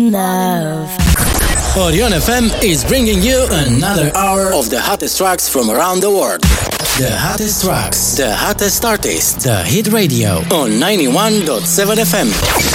Love. Orion FM is bringing you another hour of the hottest tracks from around the world. The hottest tracks, the hottest artists, the hit radio on 91.7 FM.